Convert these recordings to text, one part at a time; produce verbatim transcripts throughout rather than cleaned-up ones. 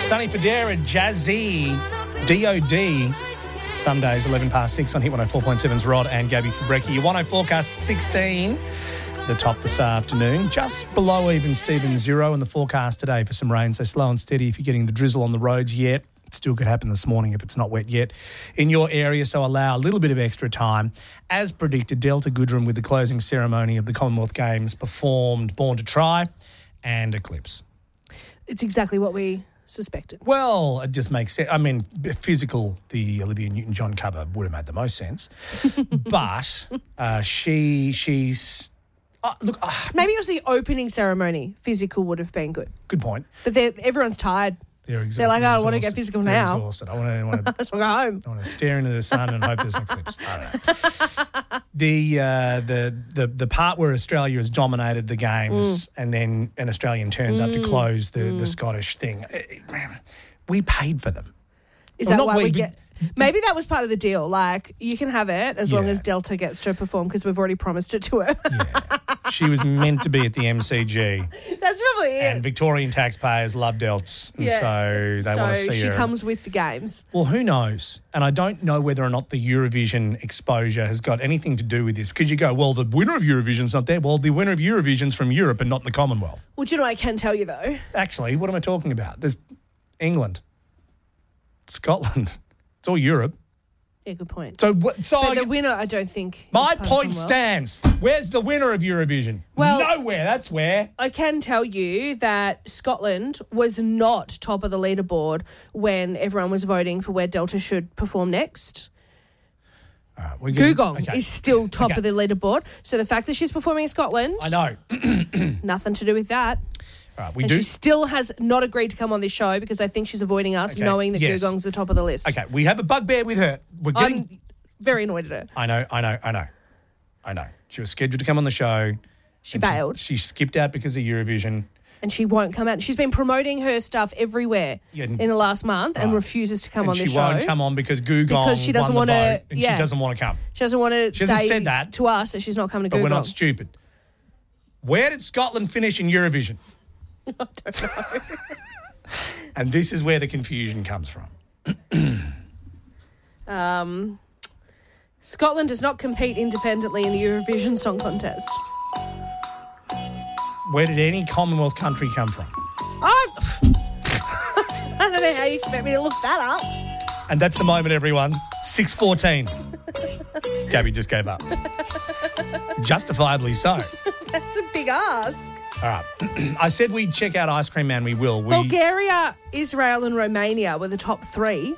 Sunny Federa, Jazzy, D O D. Some days, eleven past six on Hit one oh four point seven's Rod and Gabby for Brekkie. Your one oh forecast sixteen, the top this afternoon. Just below even Steven zero in the forecast today for some rain. So slow and steady if you're getting the drizzle on the roads yet. It still could happen this morning if it's not wet yet in your area, so allow a little bit of extra time. As predicted, Delta Goodrem with the closing ceremony of the Commonwealth Games performed Born to Try and Eclipse. It's exactly what we suspected. Well, it just makes sense. I mean, physical, the Olivia Newton-John cover would have made the most sense. But uh, she, she's... Uh, look, uh, Maybe it was the opening ceremony. Physical would have been good. Good point. But everyone's tired. They're, exha- they're like, they're oh, I want to get physical they're now. Exhausted. I want to, I want to, I just want to go home. I want to stare into the sun and hope there's an eclipse. I don't know. The, uh, the the the part where Australia has dominated the games mm. and then an Australian turns mm. up to close the, mm. the Scottish thing. Man, we paid for them. Is well, that why we, we get... Maybe that was part of the deal. Like, you can have it as yeah. long as Delta gets to perform because we've already promised it to her. Yeah. She was meant to be at the M C G. That's probably it. And Victorian taxpayers love Delts, and yeah. so they so want to see she her. she comes with the games. Well, who knows? And I don't know whether or not the Eurovision exposure has got anything to do with this, because you go, well, the winner of Eurovision's not there. Well, the winner of Eurovision's from Europe and not the Commonwealth. Well, do you know what I can tell you, though? Actually, what am I talking about? There's England, Scotland. It's all Europe. Yeah, good point. So, so but I, the winner, I don't think. My point stands. Where's the winner of Eurovision? Well, nowhere. That's where. I can tell you that Scotland was not top of the leaderboard when everyone was voting for where Delta should perform next. All right, we're getting, Gugong okay. is still top okay. of the leaderboard. So the fact that she's performing in Scotland, I know, nothing to do with that. All right, we and do. She still has not agreed to come on this show because I think she's avoiding us, okay. knowing that yes. Gugong's the top of the list. Okay, we have a bugbear with her. We're getting. I'm very annoyed at her. I know, I know, I know, I know. She was scheduled to come on the show. She bailed. She, she skipped out because of Eurovision. And she won't come out. She's been promoting her stuff everywhere yeah, in the last month and right. refuses to come and on the show. She won't come on because Gugong because she doesn't won want the to. And yeah. she doesn't want to come. She doesn't want to she say said that, to us that she's not coming to but Gugong. But we're not stupid. Where did Scotland finish in Eurovision? I don't know. And this is where the confusion comes from. um, Scotland does not compete independently in the Eurovision Song Contest. Where did any Commonwealth country come from? I, I don't know how you expect me to look that up. And that's the moment, everyone. six fourteen. Gabby just gave up. Justifiably so. That's a big ask. All right. I said we'd check out Ice Cream Man. We will. We... Bulgaria, Israel and Romania were the top three.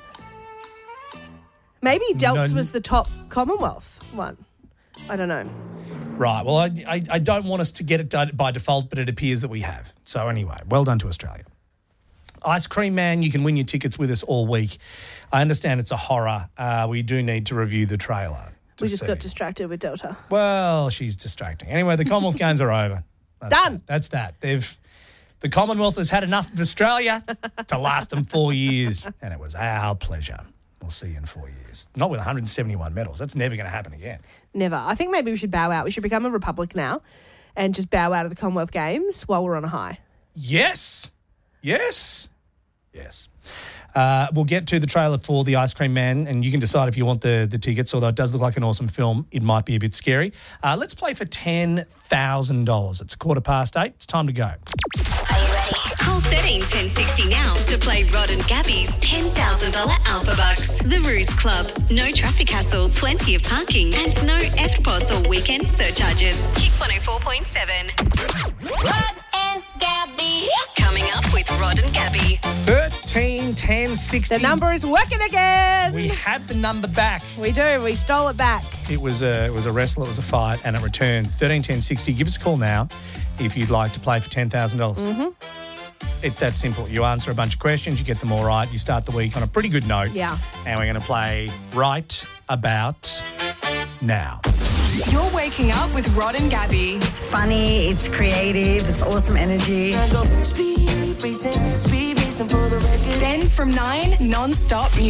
Maybe Delts no. was the top Commonwealth one. I don't know. Right. Well, I, I, I don't want us to get it done by default, but it appears that we have. So anyway, well done to Australia. Ice Cream Man, you can win your tickets with us all week. I understand it's a horror. Uh, we do need to review the trailer. We just see. got distracted with Delta. Well, she's distracting. Anyway, the Commonwealth Games are over. That's Done. That. That's that. They've the Commonwealth has had enough of Australia to last them four years, and it was our pleasure. We'll see you in four years. Not with one hundred seventy-one medals. That's never going to happen again. Never. I think maybe we should bow out. We should become a republic now and just bow out of the Commonwealth Games while we're on a high. Yes. Yes. Yes. Uh, we'll get to the trailer for The Ice Cream Man, and you can decide if you want the, the tickets, although it does look like an awesome film. It might be a bit scary. Uh, let's play for ten thousand dollars. It's a quarter past eight. It's time to go. Are you ready? Call thirteen ten sixty now to play Rod and Gabby's ten thousand dollars Alpha Bucks. The Ruse Club. No traffic hassles, plenty of parking, and no F P O S or weekend surcharges. Kick one oh four point seven. Rod and Gabby. Coming up with Rod and Gabby. thirteen ten sixty. The number is working again. We had the number back. We do. We stole it back. It was a it was a wrestle. It was a fight, and it returned. thirteen ten sixty. Give us a call now if you'd like to play for ten thousand dollars. Mm-hmm. It's that simple. You answer a bunch of questions, you get them all right, you start the week on a pretty good note. Yeah. And we're going to play right about now. You're waking up with Rod and Gabby. It's funny, it's creative, it's awesome energy. Then from nine, non-stop music.